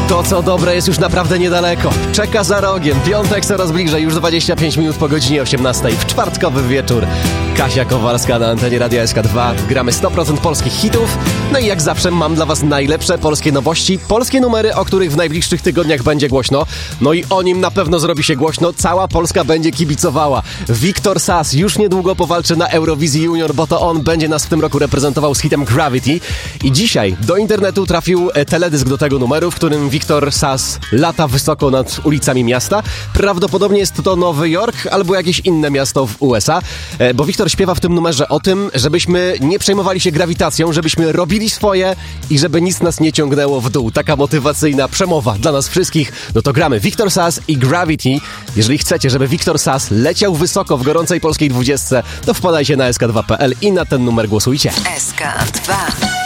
To, co dobre, jest już naprawdę niedaleko. Czeka za rogiem. Piątek coraz bliżej, już 25 minut po godzinie 18 w czwartkowy wieczór. Kasia Kowalska na antenie Radia SK2. Gramy 100% polskich hitów. No i jak zawsze mam dla was najlepsze polskie nowości, polskie numery, o których w najbliższych tygodniach będzie głośno. No i o nim na pewno zrobi się głośno. Cała Polska będzie kibicowała. Wiktor Sass już niedługo powalczy na Eurowizji Junior, bo to on będzie nas w tym roku reprezentował z hitem Gravity. I dzisiaj do internetu trafił teledysk do tego numeru, w którym Wiktor Sass lata wysoko nad ulicami miasta. Prawdopodobnie jest to Nowy Jork albo jakieś inne miasto w USA, bo Wiktor śpiewa w tym numerze o tym, żebyśmy nie przejmowali się grawitacją, żebyśmy robili swoje i żeby nic nas nie ciągnęło w dół. Taka motywacyjna przemowa dla nas wszystkich. No to gramy Wiktor Sass i Gravity. Jeżeli chcecie, żeby Wiktor Sass leciał wysoko w gorącej polskiej 20, to wpadajcie na sk2.pl i na ten numer głosujcie. SK2